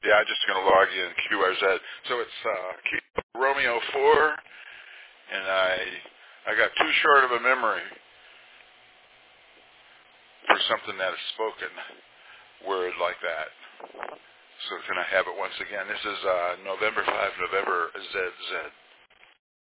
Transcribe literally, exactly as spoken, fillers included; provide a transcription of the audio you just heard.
Yeah, I'm just going to log in Q R Z. So it's uh, Romeo four, and I I got too short of a memory for something that is spoken word like that. So can I have it once again? This is uh, November fifth, November Z Z.